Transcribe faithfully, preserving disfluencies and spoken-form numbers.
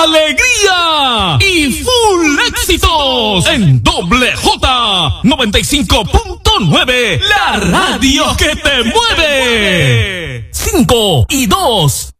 alegría y full éxitos en Doble J noventa y cinco punto nueve, la radio que te mueve. Cinco y dos.